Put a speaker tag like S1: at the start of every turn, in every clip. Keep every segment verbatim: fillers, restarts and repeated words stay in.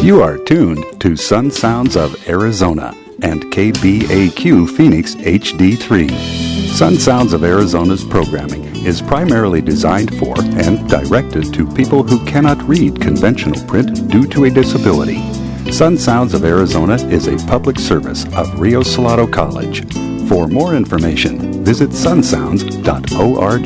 S1: You are tuned to Sun Sounds of Arizona and K B A Q Phoenix H D three. Sun Sounds of Arizona's programming is primarily designed for and directed to people who cannot read conventional print due to a disability. Sun Sounds of Arizona is a public service of Rio Salado College. For more information, visit sun sounds dot org.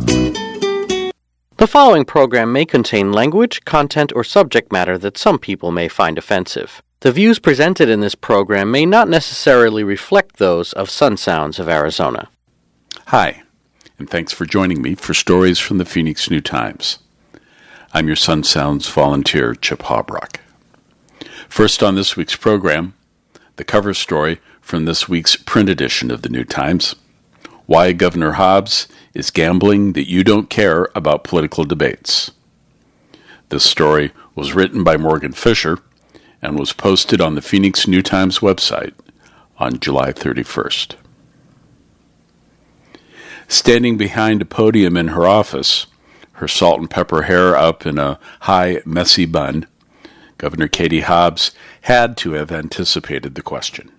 S2: The following program may contain language, content, or subject matter that some people may find offensive. The views presented in this program may not necessarily reflect those of Sun Sounds of Arizona.
S3: Hi, and thanks for joining me for stories from the Phoenix New Times. I'm your Sun Sounds volunteer, Chip Hobrock. First on this week's program, the cover story from this week's print edition of the New Times: Why Governor Hobbs is Gambling That You Don't Care About Political Debates. This story was written by Morgan Fisher and was posted on the Phoenix New Times website on July thirty-first. Standing behind a podium in her office, her salt and pepper hair up in a high, messy bun, Governor Katie Hobbs had to have anticipated the question.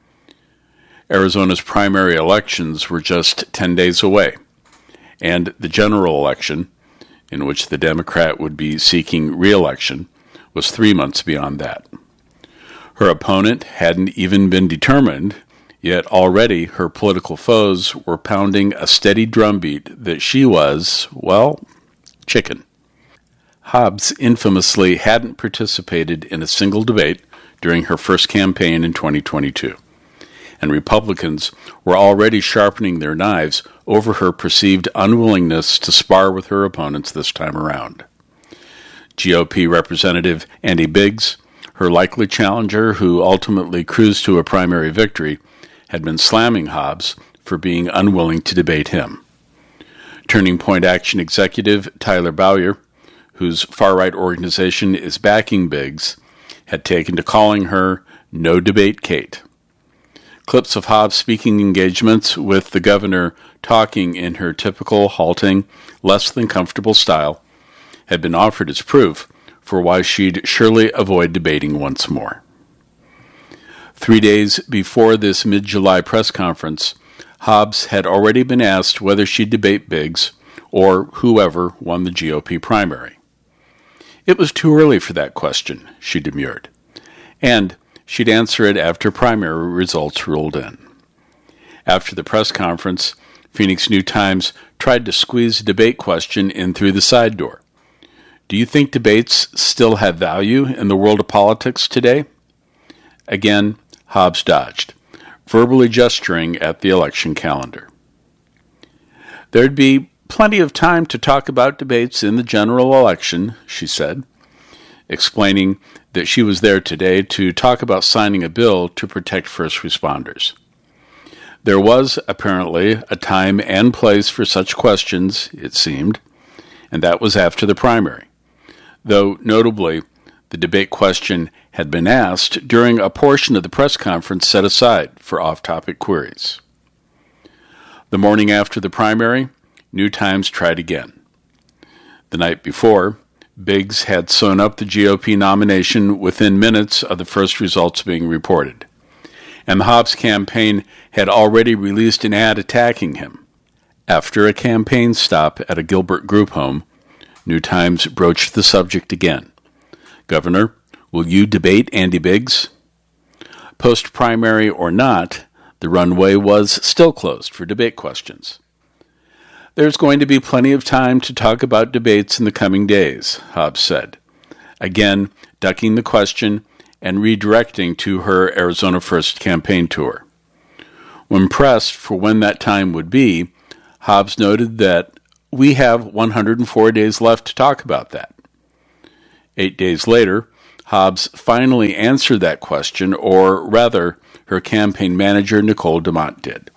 S3: Arizona's primary elections were just ten days away, and the general election, in which the Democrat would be seeking re-election, was three months beyond that. Her opponent hadn't even been determined, yet already her political foes were pounding a steady drumbeat that she was, well, chicken. Hobbs infamously hadn't participated in a single debate during her first campaign in twenty twenty-two, and Republicans were already sharpening their knives over her perceived unwillingness to spar with her opponents this time around. G O P Representative Andy Biggs, her likely challenger who ultimately cruised to a primary victory, had been slamming Hobbs for being unwilling to debate him. Turning Point Action executive Tyler Bowyer, whose far-right organization is backing Biggs, had taken to calling her No Debate Kate. Clips of Hobbs' speaking engagements with the governor talking in her typical halting, less than comfortable style had been offered as proof for why she'd surely avoid debating once more. Three days before this mid-July press conference, Hobbs had already been asked whether she'd debate Biggs or whoever won the G O P primary. It was too early for that question, she demurred, and she'd answer it after primary results rolled in. After the press conference, Phoenix New Times tried to squeeze a debate question in through the side door. Do you think debates still have value in the world of politics today? Again, Hobbs dodged, verbally gesturing at the election calendar. There'd be plenty of time to talk about debates in the general election, she said, explaining that she was there today to talk about signing a bill to protect first responders. There was, apparently, a time and place for such questions, it seemed, and that was after the primary, though notably the debate question had been asked during a portion of the press conference set aside for off-topic queries. The morning after the primary, New Times tried again. The night before, Biggs had sewn up the G O P nomination within minutes of the first results being reported, and the Hobbs campaign had already released an ad attacking him. After a campaign stop at a Gilbert group home, New Times broached the subject again. Governor, will you debate Andy Biggs? Post-primary or not, the runway was still closed for debate questions. There's going to be plenty of time to talk about debates in the coming days, Hobbs said, again ducking the question and redirecting to her Arizona First campaign tour. When pressed for when that time would be, Hobbs noted that we have one hundred four days left to talk about that. Eight days later, Hobbs finally answered that question, or rather, her campaign manager Nicole DeMont did.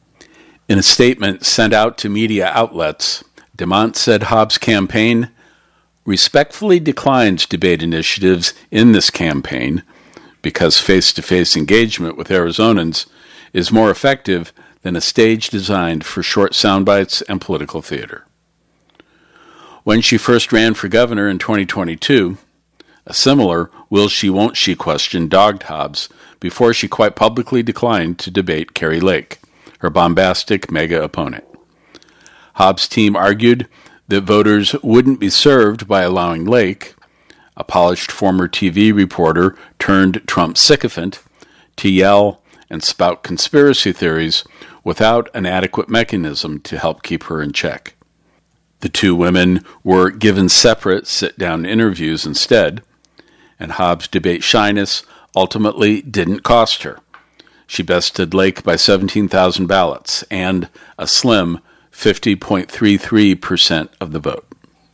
S3: In a statement sent out to media outlets, DeMont said Hobbs' campaign respectfully declines debate initiatives in this campaign because face-to-face engagement with Arizonans is more effective than a stage designed for short soundbites and political theater. When she first ran for governor in twenty twenty-two, A similar will-she-won't-she question dogged Hobbs before she quite publicly declined to debate Kari Lake, her bombastic mega opponent. Hobbs' team argued that voters wouldn't be served by allowing Lake, a polished former T V reporter turned Trump sycophant, to yell and spout conspiracy theories without an adequate mechanism to help keep her in check. The two women were given separate sit-down interviews instead, and Hobbs' debate shyness ultimately didn't cost her. She bested Lake by seventeen thousand ballots and a slim fifty point three three percent of the vote.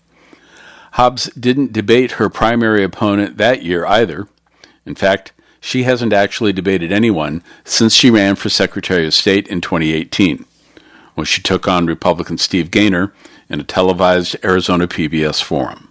S3: Hobbs didn't debate her primary opponent that year either. In fact, she hasn't actually debated anyone since she ran for Secretary of State in twenty eighteen, when she took on Republican Steve Gaynor in a televised Arizona P B S forum.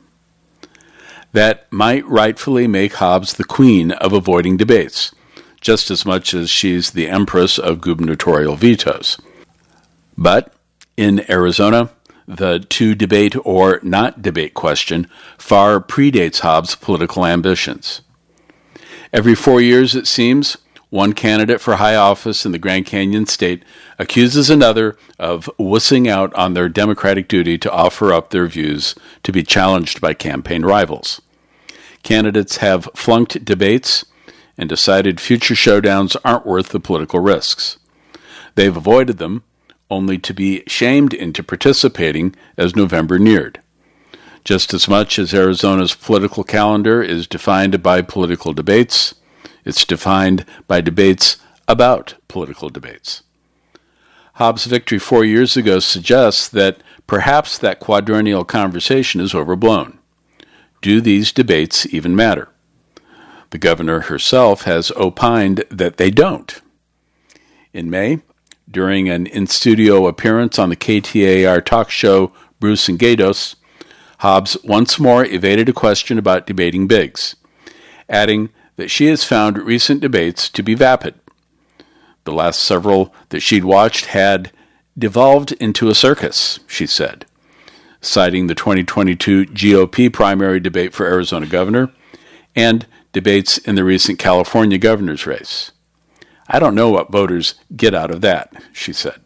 S3: That might rightfully make Hobbs the queen of avoiding debates, just as much as she's the empress of gubernatorial vetoes. But in Arizona, the to debate or not debate question far predates Hobbs' political ambitions. Every four years, it seems, one candidate for high office in the Grand Canyon state accuses another of wussing out on their democratic duty to offer up their views to be challenged by campaign rivals. Candidates have flunked debates and decided future showdowns aren't worth the political risks. They've avoided them, only to be shamed into participating as November neared. Just as much as Arizona's political calendar is defined by political debates, it's defined by debates about political debates. Hobbs' victory four years ago suggests that perhaps that quadrennial conversation is overblown. Do these debates even matter? The governor herself has opined that they don't. In May, during an in-studio appearance on the K T A R talk show Bruce and Gatos, Hobbs once more evaded a question about debating Biggs, adding that she has found recent debates to be vapid. The last several that she'd watched had devolved into a circus, she said, citing the twenty twenty-two G O P primary debate for Arizona governor and debates in the recent California governor's race. I don't know what voters get out of that, she said.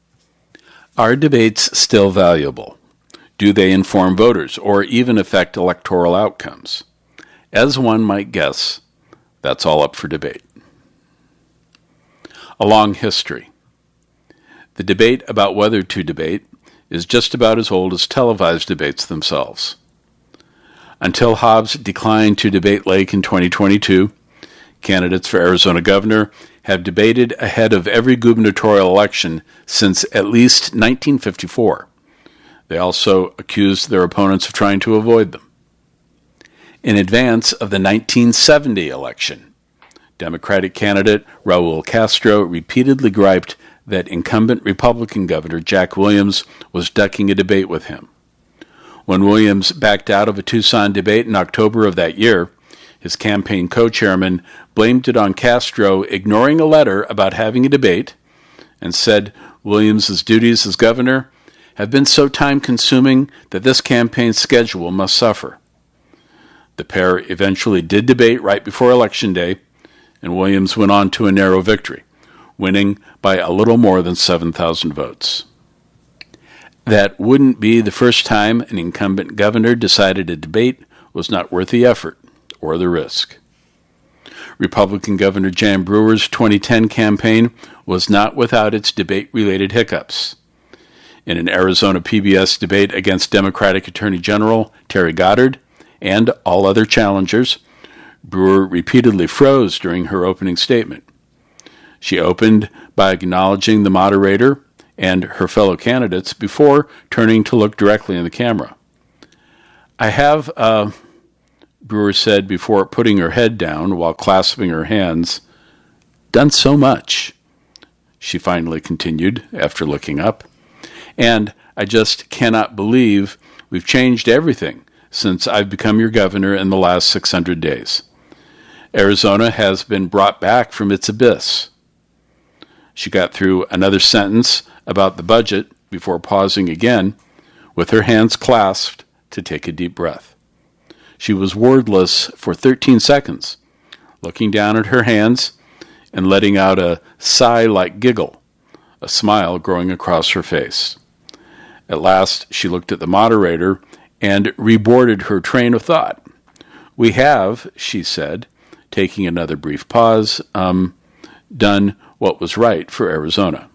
S3: Are debates still valuable? Do they inform voters or even affect electoral outcomes? As one might guess, that's all up for debate. A long history. The debate about whether to debate is just about as old as televised debates themselves. Until Hobbs declined to debate Lake in twenty twenty-two, candidates for Arizona governor have debated ahead of every gubernatorial election since at least nineteen fifty-four. They also accused their opponents of trying to avoid them. In advance of the nineteen seventy election, Democratic candidate Raul Castro repeatedly griped that incumbent Republican Governor Jack Williams was ducking a debate with him. When Williams backed out of a Tucson debate in October of that year, his campaign co-chairman blamed it on Castro ignoring a letter about having a debate and said Williams's duties as governor have been so time-consuming that this campaign schedule must suffer. The pair eventually did debate right before Election Day, and Williams went on to a narrow victory, winning by a little more than seven thousand votes. That wouldn't be the first time an incumbent governor decided a debate was not worth the effort or the risk. Republican Governor Jan Brewer's twenty ten campaign was not without its debate-related hiccups. In an Arizona P B S debate against Democratic Attorney General Terry Goddard and all other challengers, Brewer repeatedly froze during her opening statement. She opened by acknowledging the moderator and her fellow candidates before turning to look directly in the camera. I have, uh, Brewer said before putting her head down while clasping her hands, done so much, she finally continued after looking up. And I just cannot believe we've changed everything since I've become your governor in the last six hundred days. Arizona has been brought back from its abyss. She got through another sentence about the budget before pausing again, with her hands clasped to take a deep breath. she was wordless for thirteen seconds, looking down at her hands and letting out a sigh-like giggle, a smile growing across her face. At last, she looked at the moderator and reboarded her train of thought. "We have," she said, taking another brief pause, um, done what was right for Arizona.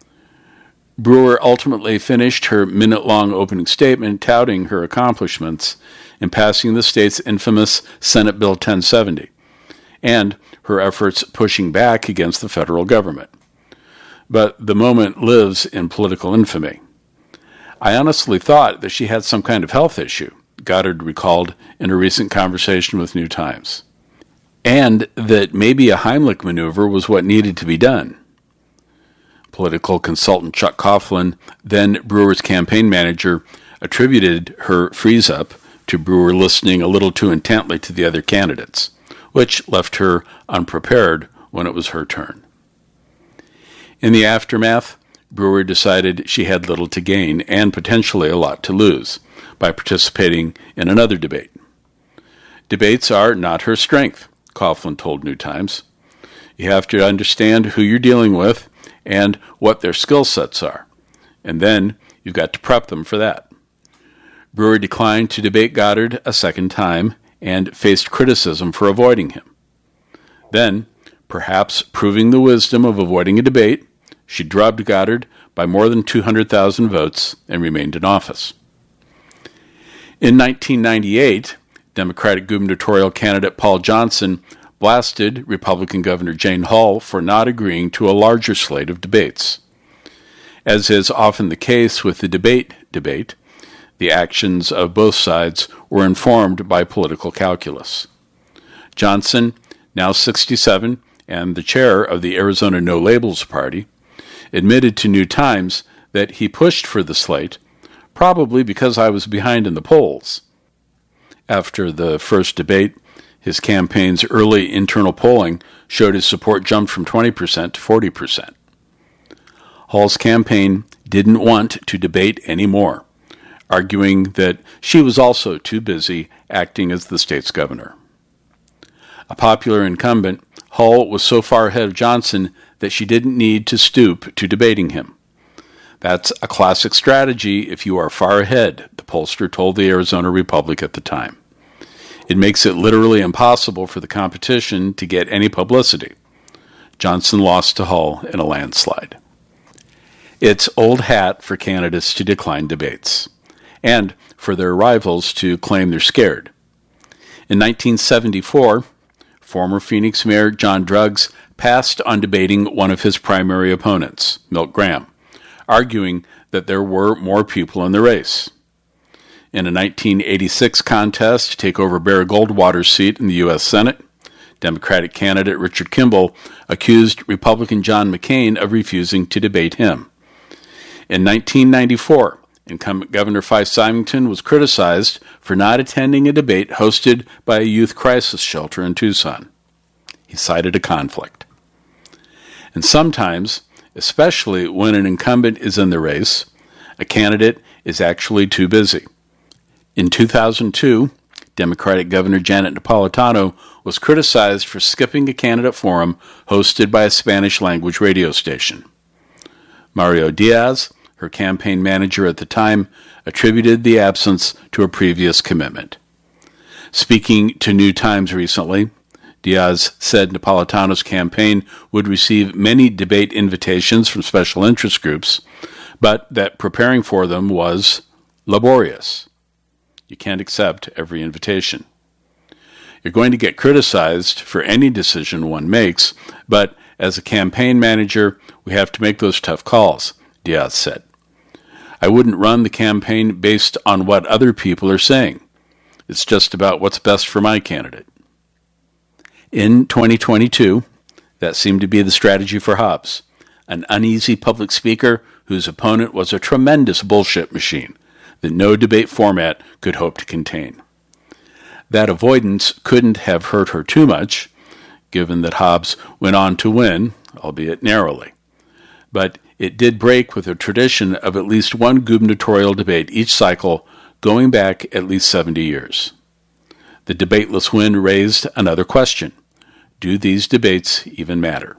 S3: Brewer ultimately finished her minute-long opening statement touting her accomplishments in passing the state's infamous Senate Bill ten seventy and her efforts pushing back against the federal government. But the moment lives in political infamy. "I honestly thought that she had some kind of health issue," Goddard recalled in a recent conversation with New Times, and that maybe a Heimlich maneuver was what needed to be done. Political consultant Chuck Coughlin, then Brewer's campaign manager, attributed her freeze-up to Brewer listening a little too intently to the other candidates, which left her unprepared when it was her turn. In the aftermath, Brewer decided she had little to gain and potentially a lot to lose by participating in another debate. "Debates are not her strength," Coughlin told New Times. "You have to understand who you're dealing with and what their skill sets are, and then you've got to prep them for that." Brewer declined to debate Goddard a second time and faced criticism for avoiding him. Then, perhaps proving the wisdom of avoiding a debate, she drubbed Goddard by more than two hundred thousand votes and remained in office. In nineteen ninety-eight, Democratic gubernatorial candidate Paul Johnson blasted Republican Governor Jane Hull for not agreeing to a larger slate of debates. As is often the case with the debate debate, the actions of both sides were informed by political calculus. Johnson, now sixty-seven and the chair of the Arizona No Labels Party, admitted to New Times that he pushed for the slate, probably because I was behind in the polls. After the first debate, his campaign's early internal polling showed his support jumped from twenty percent to forty percent. Hull's campaign didn't want to debate anymore, arguing that she was also too busy acting as the state's governor. A popular incumbent, Hull was so far ahead of Johnson that she didn't need to stoop to debating him. That's a classic strategy if you are far ahead, the pollster told the Arizona Republic at the time. It makes it literally impossible for the competition to get any publicity. Johnson lost to Hull in a landslide. It's old hat for candidates to decline debates, and for their rivals to claim they're scared. In nineteen seventy-four, former Phoenix Mayor John Druggs passed on debating one of his primary opponents, Milt Graham, arguing that there were more people in the race. In a nineteen eighty-six contest to take over Barry Goldwater's seat in the U S Senate, Democratic candidate Richard Kimball accused Republican John McCain of refusing to debate him. In nineteen ninety-four, incumbent Governor Fife Symington was criticized for not attending a debate hosted by a youth crisis shelter in Tucson. He cited a conflict. And sometimes, especially when an incumbent is in the race, a candidate is actually too busy. In two thousand two, Democratic Governor Janet Napolitano was criticized for skipping a candidate forum hosted by a Spanish-language radio station. Mario Diaz, her campaign manager at the time, attributed the absence to a previous commitment. Speaking to New Times recently, Diaz said Napolitano's campaign would receive many debate invitations from special interest groups, but that preparing for them was laborious. You can't accept every invitation. You're going to get criticized for any decision one makes, but as a campaign manager, we have to make those tough calls, Diaz said. I wouldn't run the campaign based on what other people are saying. It's just about what's best for my candidate. In twenty twenty-two, that seemed to be the strategy for Hobbs, an uneasy public speaker whose opponent was a tremendous bullshit machine that no debate format could hope to contain. That avoidance couldn't have hurt her too much, given that Hobbs went on to win, albeit narrowly. But it did break with a tradition of at least one gubernatorial debate each cycle, going back at least seventy years. The debateless win raised another question. Do these debates even matter?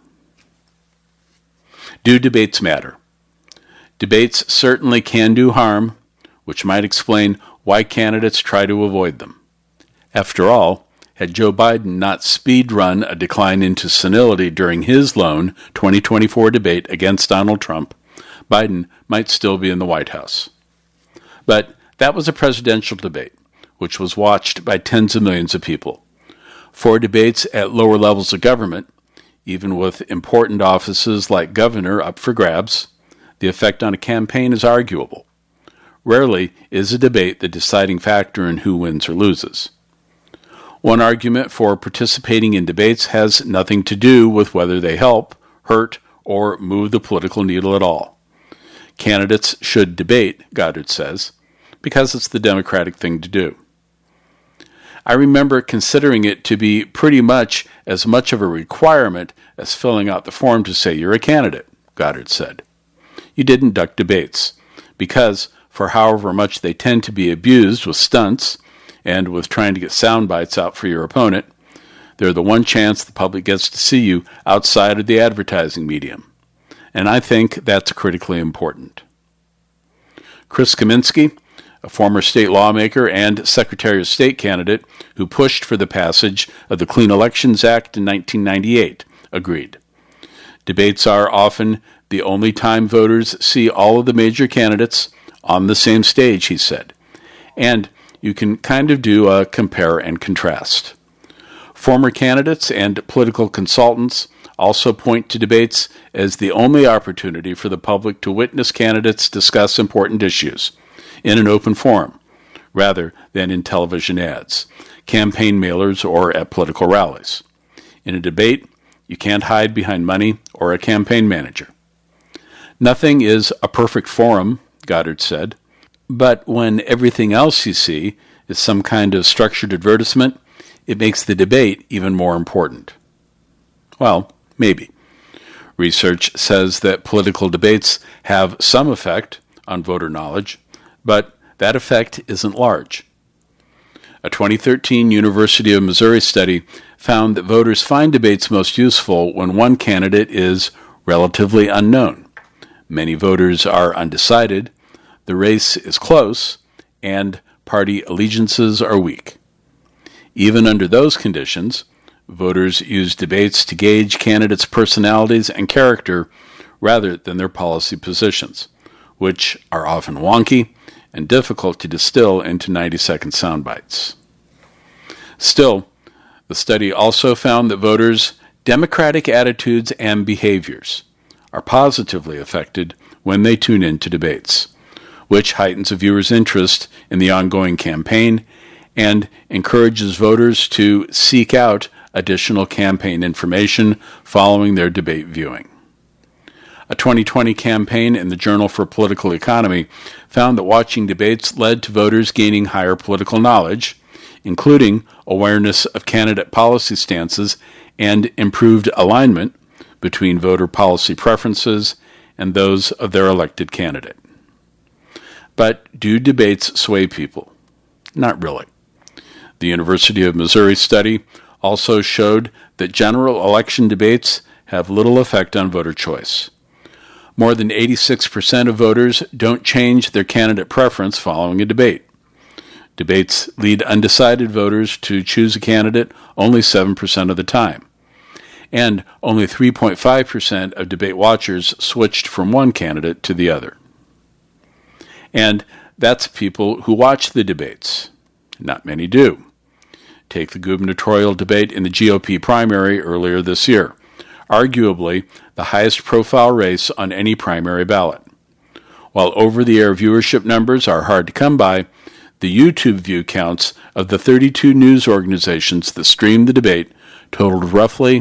S3: Do debates matter? Debates certainly can do harm, which might explain why candidates try to avoid them. After all, had Joe Biden not speed-run a decline into senility during his lone twenty twenty-four debate against Donald Trump, Biden might still be in the White House. But that was a presidential debate, which was watched by tens of millions of people. For debates at lower levels of government, even with important offices like governor up for grabs, the effect on a campaign is arguable. Rarely is a debate the deciding factor in who wins or loses. One argument for participating in debates has nothing to do with whether they help, hurt, or move the political needle at all. Candidates should debate, Goddard says, because it's the democratic thing to do. I remember considering it to be pretty much as much of a requirement as filling out the form to say you're a candidate, Goddard said. You didn't duck debates, because for however much they tend to be abused with stunts and with trying to get sound bites out for your opponent, they're the one chance the public gets to see you outside of the advertising medium. And I think that's critically important. Chris Kaminsky, a former state lawmaker and Secretary of State candidate who pushed for the passage of the Clean Elections Act in nineteen ninety-eight, agreed. Debates are often the only time voters see all of the major candidates on the same stage, he said, and you can kind of do a compare and contrast. Former candidates and political consultants also point to debates as the only opportunity for the public to witness candidates discuss important issues in an open forum, rather than in television ads, campaign mailers, or at political rallies. In a debate, you can't hide behind money or a campaign manager. Nothing is a perfect forum, Goddard said, but when everything else you see is some kind of structured advertisement, it makes the debate even more important. Well, maybe. Research says that political debates have some effect on voter knowledge, but that effect isn't large. A twenty thirteen University of Missouri study found that voters find debates most useful when one candidate is relatively unknown. Many voters are undecided, the race is close, and party allegiances are weak. Even under those conditions, voters use debates to gauge candidates' personalities and character rather than their policy positions, which are often wonky and difficult to distill into ninety-second sound bites. Still, the study also found that voters' democratic attitudes and behaviors are positively affected when they tune in to debates, which heightens a viewer's interest in the ongoing campaign and encourages voters to seek out additional campaign information following their debate viewing. A twenty twenty campaign in the Journal for Political Economy found that watching debates led to voters gaining higher political knowledge, including awareness of candidate policy stances and improved alignment between voter policy preferences and those of their elected candidate. But do debates sway people? Not really. The University of Missouri study also showed that general election debates have little effect on voter choice. More than eighty-six percent of voters don't change their candidate preference following a debate. Debates lead undecided voters to choose a candidate only seven percent of the time, and only three point five percent of debate watchers switched from one candidate to the other. And that's people who watch the debates. Not many do. Take the gubernatorial debate in the G O P primary earlier this year, arguably the highest profile race on any primary ballot. While over-the-air viewership numbers are hard to come by, the YouTube view counts of the thirty-two news organizations that streamed the debate totaled roughly